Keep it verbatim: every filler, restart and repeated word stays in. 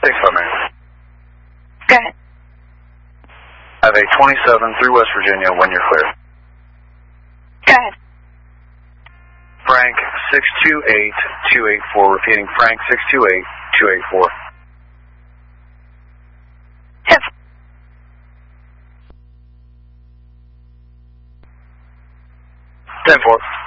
Thanks, my man. Go ahead. I have a twenty-seven through West Virginia when you're clear. Go ahead. Frank six two eight two eight four, repeating Frank six two eight two eight four. Yes. ten four.